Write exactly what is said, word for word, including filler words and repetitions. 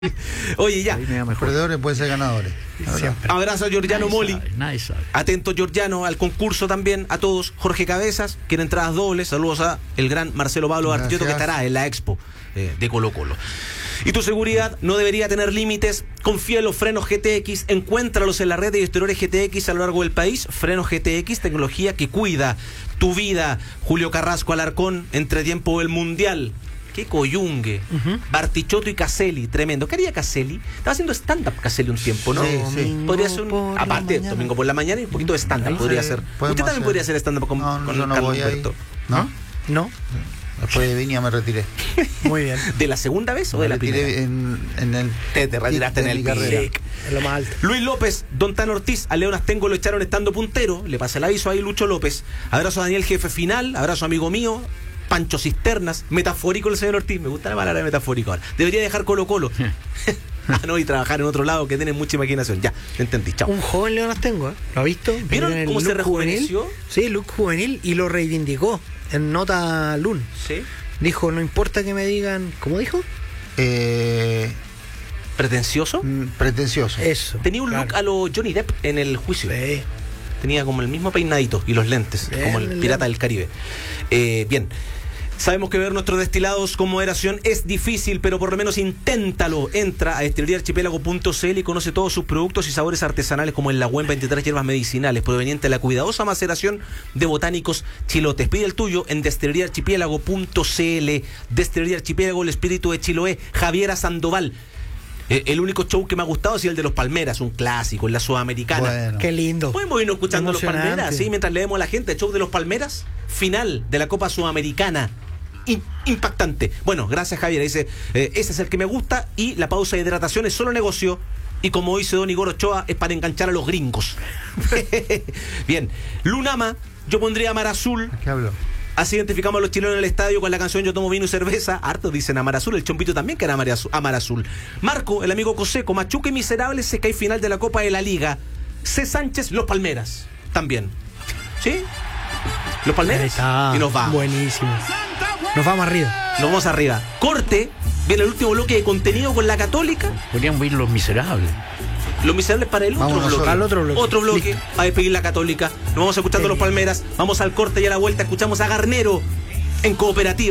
Oye, ya. Los perdedores pueden ser ganadores. Abrazo a Giorgiano Nadie Moli. sabe, nadie sabe. Atento Giorgiano al concurso también, a todos. Jorge Cabezas, quiere entradas dobles. Saludos a el gran Marcelo Pablo Artioto, que estará en la expo eh, de Colo Colo. Y tu seguridad no debería tener límites. Confía en los frenos G T X. Encuéntralos en la red de distribuidores G T X a lo largo del país. Frenos G T X, tecnología que cuida tu vida. Julio Carrasco Alarcón, entretiempo del Mundial. Qué coyungue. Uh-huh. Bartichotto y Caselli, tremendo. ¿Qué haría Caselli? Estaba haciendo stand-up Caselli un tiempo, ¿no? Sí, sí. Podría ser un, aparte, domingo por la mañana y un poquito de stand-up podría sí, ser. Usted también hacer. podría hacer stand-up con, no, no, con yo no Carlos voy Humberto. ahí. ¿No? ¿No? Después de Viña me retiré. Muy bien. ¿De la segunda vez o Me de la retiré primera? En, en el Te, te retiraste en el carrera. pic. Es lo más alto. Luis López, Don Tan Ortiz, a León Astengo lo echaron estando puntero. Le pasa el aviso ahí Lucho López. Abrazo a Daniel Jefe Final, abrazo amigo mío. Pancho Cisternas, metafórico el señor Ortiz. Me gusta la palabra metafórico ahora. Debería dejar Colo Colo. Ah, no, y trabajar en otro lado que tiene mucha imaginación. Ya, te entendí, chao. Un joven León Astengo, ¿eh? ¿Lo ha visto? ¿Vieron En el cómo se look rejuveneció? juvenil. Sí, look juvenil, y lo reivindicó en nota L U N. ¿Sí? Dijo, no importa que me digan... ¿Cómo dijo? Eh, ¿Pretencioso? mm, pretencioso. Eso. Tenía un claro. look a lo Johnny Depp en el juicio. Sí. Tenía como el mismo peinadito y los lentes, Bien, como el bien. pirata del Caribe. Eh, bien. Sabemos que ver nuestros destilados con moderación es difícil, pero por lo menos inténtalo. Entra a destilería archipiélago punto c l y conoce todos sus productos y sabores artesanales, como el Lagüen, veintitrés hierbas medicinales, proveniente de la cuidadosa maceración de botánicos chilotes. Pide el tuyo en destilería archipiélago punto c l. Destilería Archipiélago, el espíritu de Chiloé. Javiera Sandoval. Eh, el único show que me ha gustado es el de los Palmeras, un clásico, en la Sudamericana. Bueno. Qué lindo. Podemos irnos escuchando los Emocionante. Palmeras, ¿sí? Mientras leemos a la gente, el show de los Palmeras, final de la Copa Sudamericana. In- impactante. Bueno, gracias Javier. Dice, eh, ese es el que me gusta y la pausa de hidratación es solo negocio. Y como dice Don Igor Ochoa, es para enganchar a los gringos. Bien. Lunama, yo pondría Mar Azul. ¿Qué hablo? Así identificamos a los chilenos en el estadio con la canción Yo tomo vino y cerveza. Hartos dicen Amar Azul, el Chompito también que era Amar Azul. Amar Azul. Marco, el amigo Coseco, Machuca y Miserables, se cae final de la Copa de la Liga. C. Sánchez, Los Palmeras. También. ¿Sí? Los Ahí Palmeras. está. Y nos vamos. Buenísimo. Nos vamos arriba. Nos vamos arriba. Corte. Viene el último bloque de contenido con la Católica. Podríamos ir Los Miserables. Los Miserables para el otro Vamos bloque. nosotros. Al otro bloque. Otro bloque Listo. para despedir la Católica. Nos vamos escuchando Qué Los bien. Palmeras. Vamos al corte y a la vuelta escuchamos a Garnero en Cooperativa.